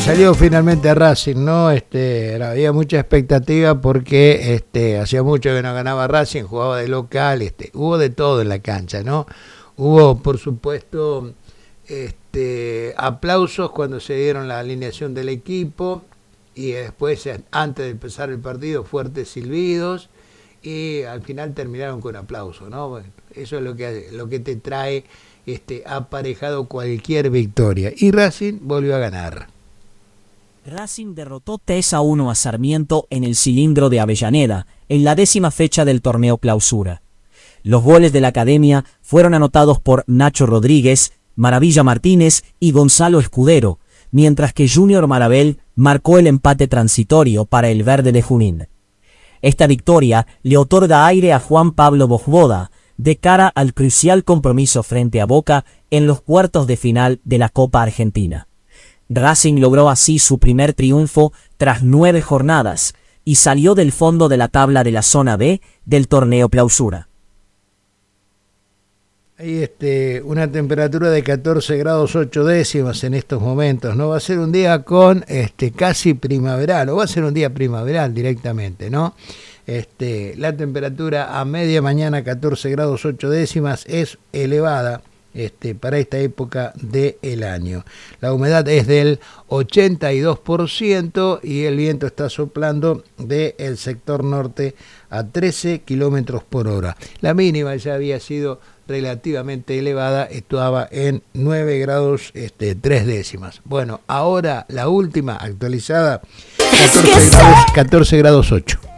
salió finalmente a Racing, ¿no? Había mucha expectativa porque hacía mucho que no ganaba Racing, jugaba de local, hubo de todo en la cancha, ¿no? Hubo, por supuesto, aplausos cuando se dieron la alineación del equipo y después, antes de empezar el partido, fuertes silbidos y al final terminaron con aplausos, ¿no? Bueno, eso es lo que te trae aparejado cualquier victoria. Y Racing volvió a ganar. Racing derrotó 3-1 a Sarmiento en el Cilindro de Avellaneda, en la 10ª fecha del torneo Clausura. Los goles de la Academia fueron anotados por Nacho Rodríguez, Maravilla Martínez y Gonzalo Escudero, mientras que Junior Marabel marcó el empate transitorio para el Verde de Junín. Esta victoria le otorga aire a Juan Pablo Bojboda de cara al crucial compromiso frente a Boca en los cuartos de final de la Copa Argentina. Racing logró así su primer triunfo tras 9 jornadas y salió del fondo de la tabla de la zona B del torneo Clausura. Hay una temperatura de 14 grados 8 décimas en estos momentos, ¿no? Va a ser un día con casi primaveral, o va a ser un día primaveral directamente, ¿no? La temperatura a media mañana 14 grados 8 décimas es elevada para esta época del año. La humedad es del 82% y el viento está soplando del sector norte a 13 kilómetros por hora. La mínima ya había sido relativamente elevada, estaba en 9 grados 3 décimas. Bueno, ahora la última actualizada, 14 grados 8.